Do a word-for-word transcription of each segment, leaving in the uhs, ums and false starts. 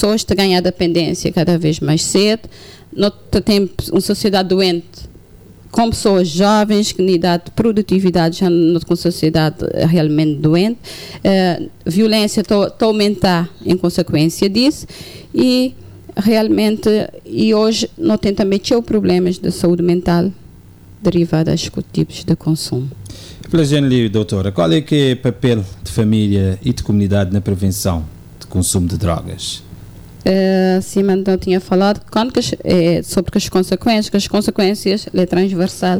pessoas te ganham a dependência cada vez mais cedo. Nós temos uma sociedade doente com pessoas jovens, que na idade de produtividade já não com sociedade realmente doente. Uh, violência está a aumentar em consequência disso e realmente, e hoje não tem também tchau problemas de saúde mental derivados a estes tipos de consumo. Pela gente, doutora, qual é que é o papel de família e de comunidade na prevenção de consumo de drogas? Uh, sim, mas não tinha falado quando que, é, sobre as consequências, que as consequências é transversal.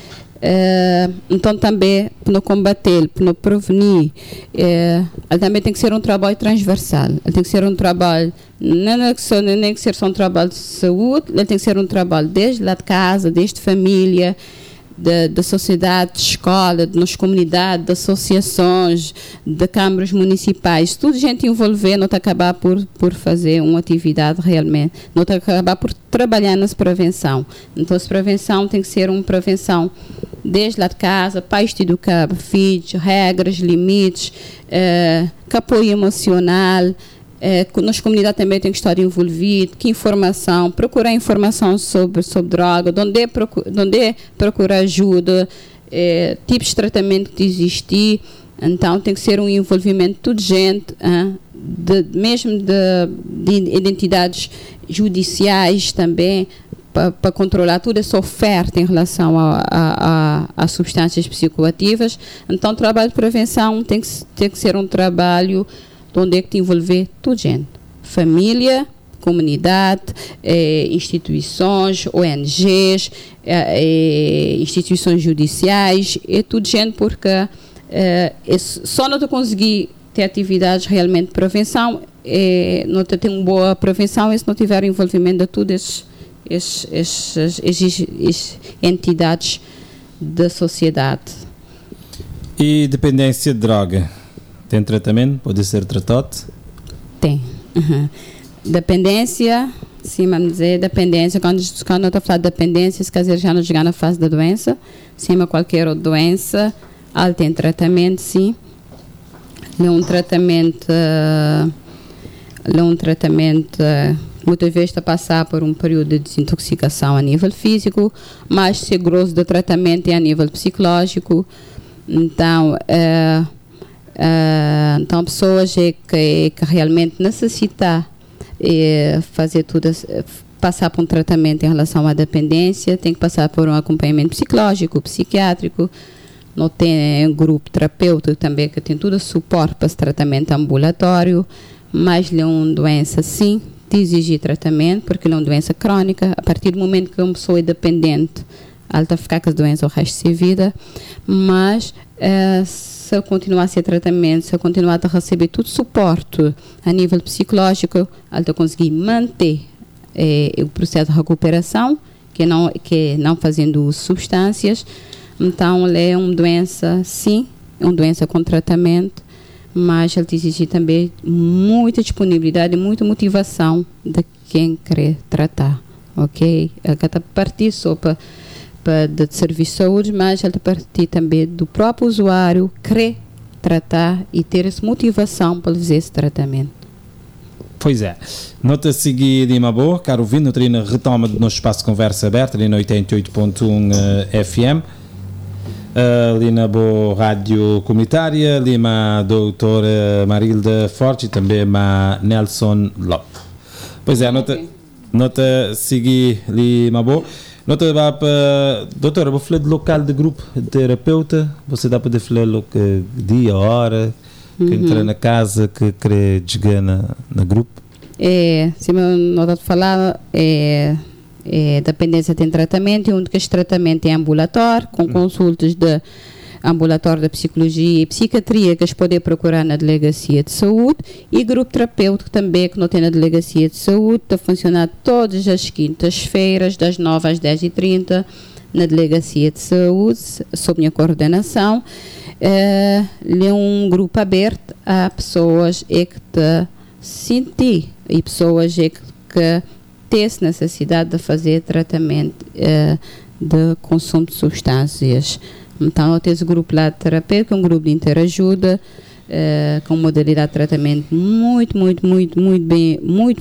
Uh, então também para combater, para prevenir, uh, ele também tem que ser um trabalho transversal. Ele tem que ser um trabalho, não é que só, nem que ser só um trabalho de saúde, ele tem que ser um trabalho desde lá de casa, desde família, da, da sociedade, de escola, de nas comunidades, de associações, de câmaras municipais, tudo gente envolver, não te acabar por, por fazer uma atividade realmente, não te acabar por trabalhar nessa prevenção. Então, essa prevenção tem que ser uma prevenção desde lá de casa, pais te educar, filhos, regras, limites, eh, que apoio emocional. É, nas comunidades também tem que estar envolvido, que informação, procurar informação sobre, sobre droga, de onde é procurar, onde é procurar ajuda, é, tipos de tratamento que existir. Então tem que ser um envolvimento de toda gente, hein, de, mesmo de, de identidades judiciais também, para controlar toda essa oferta em relação a, a, a, a substâncias psicoativas. Então o trabalho de prevenção tem que, tem que ser um trabalho onde é que te envolver tudo gente, família, comunidade, eh, instituições, O N Gs, eh, instituições judiciais, é tudo gente porque eh, é só não te conseguir ter atividades realmente de prevenção, eh, não te ter uma boa prevenção é se não tiver envolvimento de todas essas entidades da sociedade. E dependência de droga? Tem tratamento? Pode ser tratado? Tem. Uhum. Dependência, sim, vamos dizer, dependência, quando, quando eu estou a falar de dependência, se quiser já não chegar na fase da doença, sim, mas qualquer outra doença, ela tem tratamento, sim. É um tratamento, é um tratamento, muitas vezes está a passar por um período de desintoxicação a nível físico, mas se grosso do tratamento é a nível psicológico. Então, é, Uh, então pessoas é que, que realmente necessitam é, fazer tudo, passar por um tratamento em relação à dependência, tem que passar por um acompanhamento psicológico, psiquiátrico, não tem um grupo terapêutico também que tem todo o suporte para esse tratamento ambulatório, mas é uma doença sim de exigir tratamento, porque é uma doença crônica. A partir do momento que uma pessoa é dependente, ela está a ficar com a doença o resto da sua vida, mas uh, se eu continuar a ser tratamento, se eu continuar a receber todo o suporte a nível psicológico, ela está a conseguir manter eh, o processo de recuperação, que não, que não fazendo substâncias. Então, ela é uma doença, sim, é uma doença com tratamento, mas ela exige também muita disponibilidade e muita motivação de quem quer tratar, ok? Ela está a partir só para de serviço de saúde, mas ela partir também do próprio usuário querer tratar e ter essa motivação para fazer esse tratamento. Pois é. Nota a seguir de Mabo, caro ouvinte, no treino retoma do nosso espaço de conversa aberta ali no oitenta e oito ponto um uh, F M, uh, ali na boa rádio comunitária, ali a doutora Marilda Forte e também a Nelson Lopes. Pois é, nota, nota a seguir ali Mabo. Nota para doutora, vou falar de local de grupo de terapeuta, você dá para falar que dia, hora, que uhum. entra na casa, que quer chegar na, na grupo? É, se eu não estou a falar, é, é, dependência tem tratamento, e um dos tratamentos é ambulatório, com uhum. consultas de ambulatório da psicologia e psiquiatria que eles podem procurar na delegacia de saúde, e grupo terapêutico também que não tem na delegacia de saúde, está a funcionar todas as quintas-feiras das nove às dez e trinta na delegacia de saúde sob minha coordenação. É, é um grupo aberto a pessoas é que te sentir e pessoas é que, que têm necessidade de fazer tratamento é, de consumo de substâncias. Então, eu tenho esse grupo lá de terapia, que é um grupo de interajuda, uh, com modalidade de tratamento muito, muito, muito, muito bem, muito